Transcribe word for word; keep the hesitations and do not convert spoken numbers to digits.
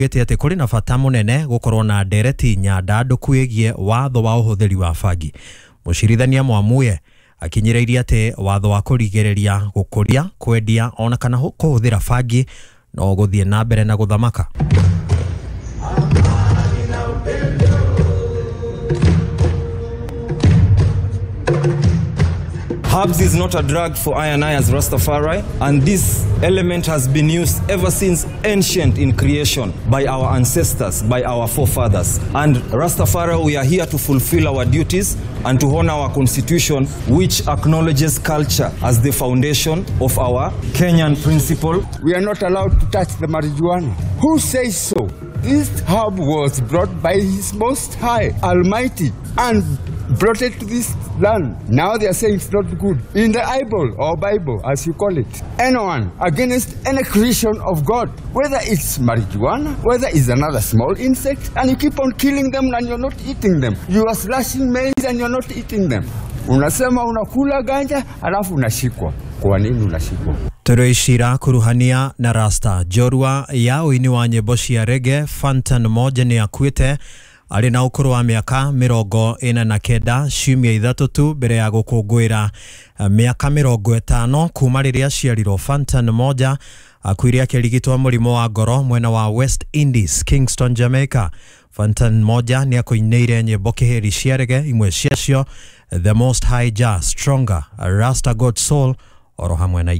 gete ate kuri na bata munene gukorwo na ndereti nyanda kwegie watho wa uhuthiri wa bangi. Mucirithania Mwamuye akinyiriria ate watho wa kurigereria gukuria kwendia ona kana kuhuthira bangi no guthie na mbere na guthamaka. Herbs is not a drug for I and I as Rastafari, and this element has been used ever since ancient in creation by our ancestors, by our forefathers. And Rastafari, we are here to fulfill our duties and to honor our constitution, which acknowledges culture as the foundation of our Kenyan principle. We are not allowed to touch the marijuana. Who says so? This herb was brought by His Most High, Almighty, and brought it to this land. Now they are saying it's not good. In the Bible, or Bible, as you call it, anyone against any creation of God, whether it's marijuana, whether it's another small insect, and you keep on killing them and you're not eating them. You are slashing maize and you're not eating them. Unasema unakula ganja, alafu unashikwa. Kwa nini unashikwa? Turoishira kuruhania na Rasta. Jorua ya uini wa nyimbo cia reggae Fantan moja ni akuite. Ali na ukuru wa miaka mirongo ina na kenda ciumia ithatu tu mbere ya gukungwira miaka mirongo itano kuma riria ciarirwo. Fantan moja akuire akirigitwo murimo wa ngoro mwena wa West Indies, Kingston, Jamaica. Fantan moja ni akuineire nyimbo kiheri cia reggae, imwe ciacio The Most High Jah, Stronger, Rasta God Soul oro hamwe na